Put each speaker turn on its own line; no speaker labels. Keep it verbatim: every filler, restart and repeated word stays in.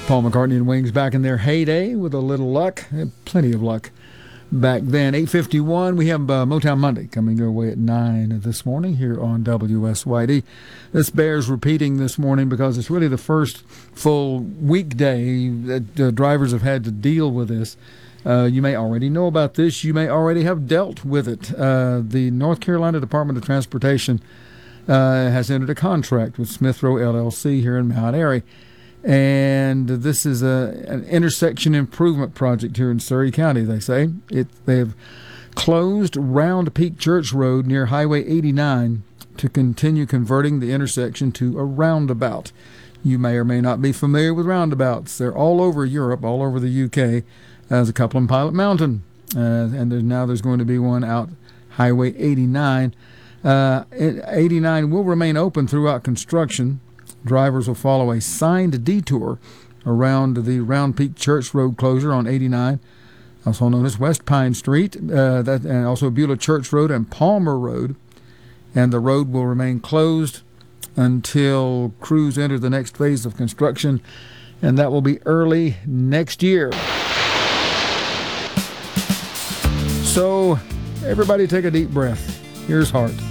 Paul McCartney and Wings back in their heyday with a little luck, plenty of luck back then. eight fifty-one, we have uh, Motown Monday coming your way at nine this morning here on W S Y D. This bears repeating this morning because it's really the first full weekday that uh, drivers have had to deal with this. Uh, you may already know about this. You may already have dealt with it. Uh, the North Carolina Department of Transportation uh, has entered a contract with Smithrow L L C here in Mount Airy. And this is a, an intersection improvement project here in Surry County, they say. It, they've closed Round Peak Church Road near Highway eighty-nine to continue converting the intersection to a roundabout. You may or may not be familiar with roundabouts. They're all over Europe, all over the U K. There's a couple in Pilot Mountain, uh, and there's, now there's going to be one out Highway eighty-nine. Uh, eighty-nine will remain open throughout construction. Drivers will follow a signed detour around the Round Peak Church Road closure on eighty-nine, also known as West Pine Street, uh, that, and also Beulah Church Road and Palmer Road. And the road will remain closed until crews enter the next phase of construction, and that will be early next year. So, everybody take a deep breath. Here's Heart.